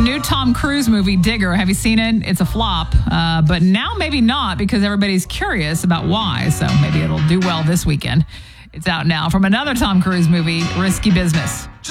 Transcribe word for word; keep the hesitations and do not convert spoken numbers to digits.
new Tom Cruise movie, Digger. Have you seen it? It's a flop, uh, but now maybe not because everybody's curious about why. So maybe it'll do well this weekend. It's out now from another Tom Cruise movie, Risky Business.